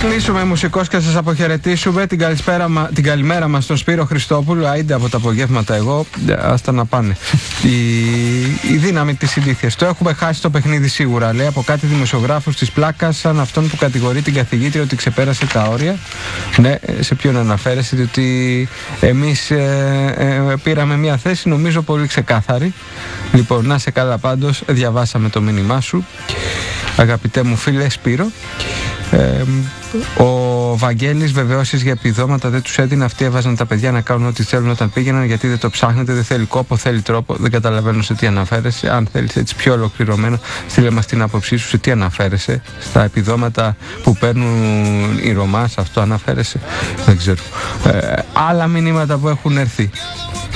κλείσουμε μουσικός και σας αποχαιρετήσουμε. Την καλημέρα μας στον Σπύρο Χριστόπουλο. Άιντε από τα απογεύματα εγώ, άστα να πάνε. Η δύναμη της συνήθειας. Το έχουμε χάσει το παιχνίδι σίγουρα, λέει, από κάτι δημοσιογράφους της Πλάκας, σαν αυτόν που κατηγορεί την καθηγήτρια ότι ξεπέρασε τα όρια. Ναι, σε ποιον αναφέρεσαι, διότι εμείς πήραμε μια θέση νομίζω πολύ ξεκάθαρη. Λοιπόν, να σε καλά πάντως, διαβάσαμε το μήνυμά σου, αγαπητέ μου φίλε Σπύρο. Ο Βαγγέλης, βεβαιώσεις για επιδόματα δεν τους έδινε. Αυτοί έβαζαν τα παιδιά να κάνουν ό,τι θέλουν όταν πήγαιναν. Γιατί δεν το ψάχνετε, δεν θέλει κόπο, θέλει τρόπο. Δεν καταλαβαίνω σε τι αναφέρεσαι. Αν θέλεις έτσι πιο ολοκληρωμένο, στείλε μας την άποψή σου. Σε τι αναφέρεσαι, στα επιδόματα που παίρνουν οι Ρωμά, σε αυτό αναφέρεσαι? Δεν ξέρω. Άλλα μηνύματα που έχουν έρθει.